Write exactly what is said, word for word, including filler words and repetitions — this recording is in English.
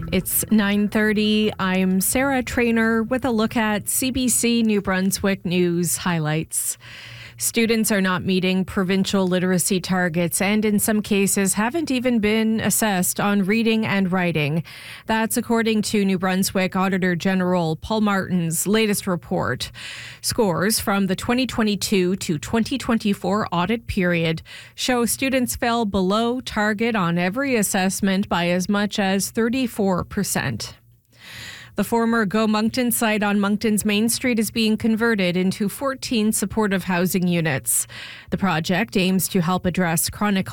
It's nine thirty. I'm Sarah Trainer with a look at C B C New Brunswick News highlights. Students are not meeting provincial literacy targets and in some cases haven't even been assessed on reading and writing. That's according to New Brunswick Auditor General Paul Martin's latest report. Scores from the twenty twenty-two to twenty twenty-four audit period show students fell below target on every assessment by as much as thirty-four percent. The former Go Moncton site on Moncton's Main Street is being converted into fourteen supportive housing units. The project aims to help address chronic